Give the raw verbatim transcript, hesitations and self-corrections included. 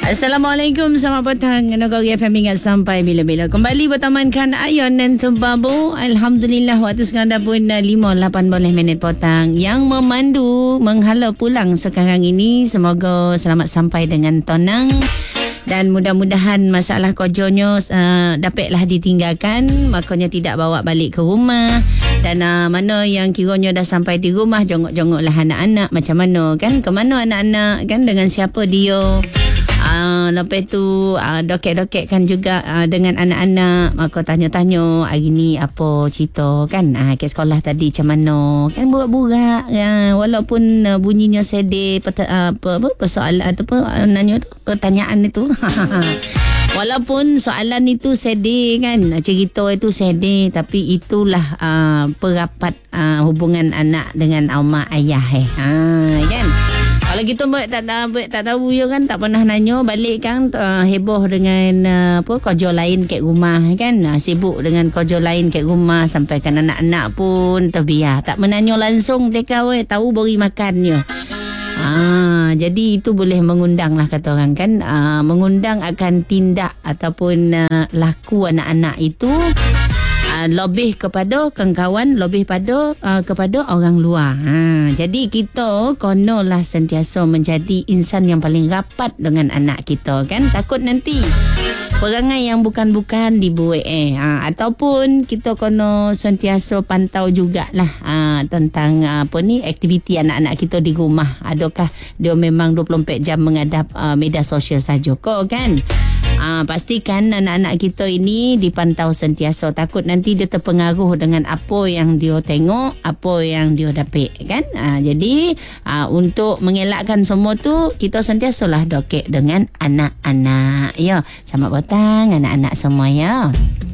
Assalamualaikum, selamat petang. Negeri F M ingat sampai bila-bila. Kembali bertemankan Ayon dan Tubabu. Alhamdulillah, waktu sekarang dah pun lima lapan belas minit petang. Yang memandu menghala pulang sekarang ini, semoga selamat sampai dengan tenang. Dan mudah-mudahan masalah kojonya uh, dapatlah ditinggalkan, makanya tidak bawa balik ke rumah. Dan uh, mana yang kiranya dah sampai di rumah, jongok-jongoklah anak-anak macam mana kan, ke mana anak-anak kan, dengan siapa dia. Uh, lepas tu uh, dokek-dokekkan juga uh, dengan anak-anak. Maka tanya-tanya hari ni apa cerita kan, uh, ke sekolah tadi macam mana kan, burak-burak uh, walaupun uh, bunyinya sedih peta, uh, apa, apa, persoalan atau apa uh, nanya tu, pertanyaan itu walaupun soalan itu sedih kan, cerita itu sedih, tapi itulah uh, perapat uh, hubungan anak dengan mak ayah eh. Ha, kan? Kalau gitu buat tak tahu tak tahu ya kan, tak pernah nanya balik kan, uh, heboh dengan uh, apa kerja lain kat rumah kan, uh, sibuk dengan kerja lain kat rumah, sampai kan anak-anak pun terbiar tak menanya langsung mereka we tahu beri makannya. Ah, jadi itu boleh mengundang lah kata orang kan, ah, mengundang akan tindak ataupun uh, laku anak-anak itu uh, lebih kepada kawan-kawan, lebih pada uh, kepada orang luar. Ha, jadi kita konolah sentiasa menjadi insan yang paling rapat dengan anak kita kan, takut nanti perangai yang bukan-bukan dibuat eh. Ha, ataupun kita kena sentiasa pantau jugalah ha, tentang apa ni, aktiviti anak-anak kita di rumah. Adakah dia memang dua puluh empat jam menghadap uh, media sosial saja kok kan? Ha, pastikan anak-anak kita ini dipantau sentiasa, takut nanti dia terpengaruh dengan apa yang dia tengok, apa yang dia dapat kan. Ha, jadi ha, untuk mengelakkan semua tu, kita sentiasalah dokek dengan anak-anak ya. Selamat petang anak-anak semua ya.